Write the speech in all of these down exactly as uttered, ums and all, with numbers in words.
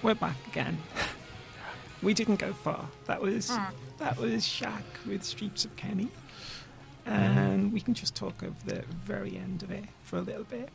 we're back again. We didn't go far. That was that was Shaq with Streets of Kenny. And we can just talk over the very end of it for a little bit.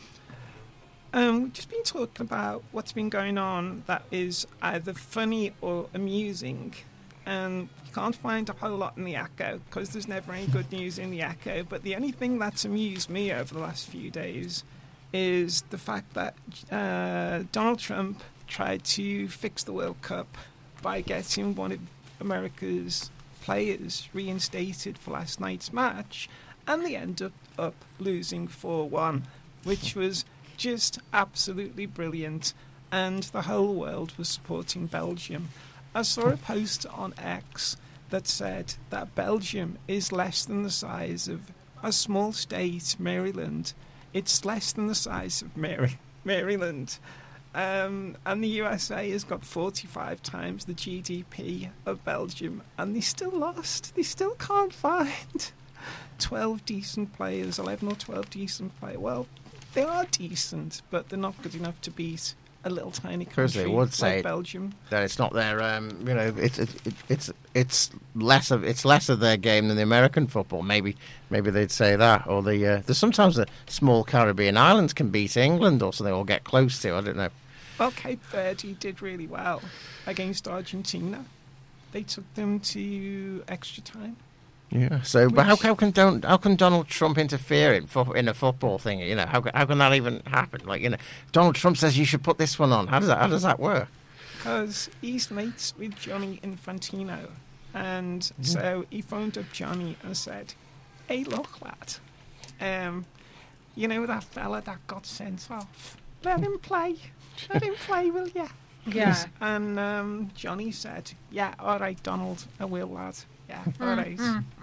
Um, we've just been talking about what's been going on that is either funny or amusing. And you can't find a whole lot in the Echo because there's never any good news in the Echo. But the only thing that's amused me over the last few days is the fact that uh, Donald Trump tried to fix the World Cup by getting one of America's players reinstated for last night's match, and they ended up losing four one, which was just absolutely brilliant, and the whole world was supporting Belgium. I saw a post on X that said that Belgium is less than the size of a small state, Maryland. It's less than the size of Mary- Maryland. Um, and the U S A has got forty-five times the G D P of Belgium, and they still lost. They still can't find twelve decent players, eleven or twelve decent players. Well, they are decent, but they're not good enough to beat a little tiny country they would like say Belgium. That it's not their, um, you know, it's it, it, it's it's less of it's less of their game than the American football. Maybe maybe they'd say that, or the uh, there's sometimes the small Caribbean islands can beat England or something, or get close to. I don't know. Well, Cape Verde did really well against Argentina. They took them to extra time. Yeah. So, but how, Which- how can Don, how can Donald Trump interfere in fo- in a football thing? You know, how ca- how can that even happen? Like, you know, Donald Trump says you should put this one on. How does that how does that work? Because he's mates with Johnny Infantino. And so he phoned up Johnny and said, hey, look, lad, um, you know that fella that got sent off? Let him play. Let him play, will ya? Yeah. And um, Johnny said, yeah, all right, Donald, I will, lad. Yeah, all right.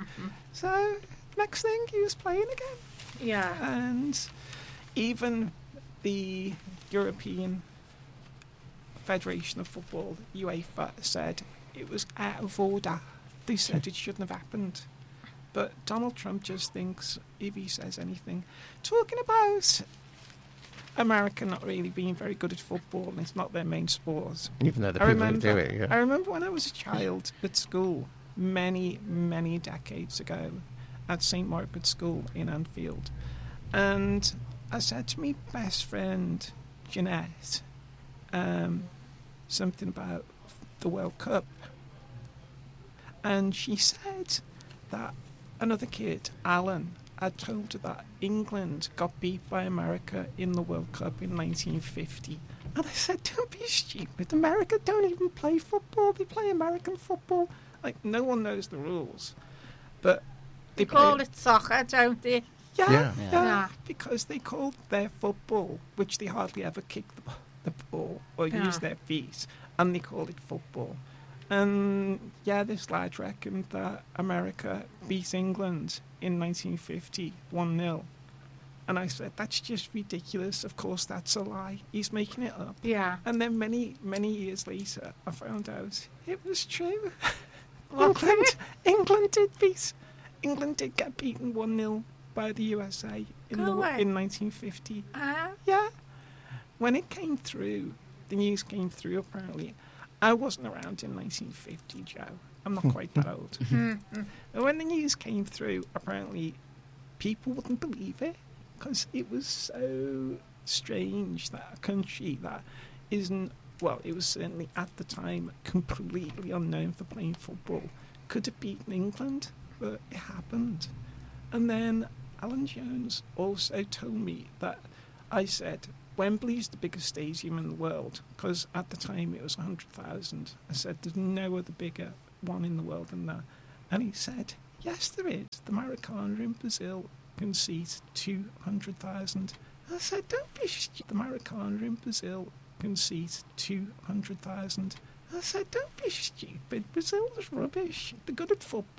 So, next thing, he was playing again. Yeah. And even the European Federation of Football, UEFA, said it was out of order. They said it shouldn't have happened. But Donald Trump just thinks if he says anything. Talking about America not really being very good at football, and it's not their main sport. Even though the I people who remember, do it, yeah. I remember when I was a child at school, many, many decades ago, at Saint Margaret's School in Anfield. And I said to my best friend, Jeanette, um, something about the World Cup. And she said that another kid, Alan, had told her that England got beat by America in the World Cup in nineteen fifty. And I said, don't be stupid. America don't even play football. They play American football. Like, no one knows the rules. But They they call play, it soccer, don't they? yeah, Yeah. yeah, Yeah. because they called their football, which they hardly ever kick the, the ball or Yeah. use their feet, and they called it football. And yeah, this lad reckoned that America beat England in nineteen fifty, one nil. And I said, that's just ridiculous. Of course, that's a lie. He's making it up. Yeah. And then many, many years later, I found out it was true. Was England, it? England did beat. England did get beaten one nil by the U S A in, Go the, away. in nineteen fifty. Uh, Yeah. When it came through, the news came through apparently. I wasn't around in nineteen fifty, Joe. I'm not quite that old. And when the news came through, apparently people wouldn't believe it because it was so strange that a country that isn't, well, it was certainly at the time completely unknown for playing football, could have beaten England, but it happened. And then Alan Jones also told me that I said, Wembley's the biggest stadium in the world, because at the time it was one hundred thousand. I said, there's no other bigger one in the world than that. And he said, yes, there is. The Maracana in Brazil can seat two hundred thousand. I said, don't be stupid. The Maracana in Brazil can seat two hundred thousand. I said, don't be stupid. Brazil's rubbish. They're good at football.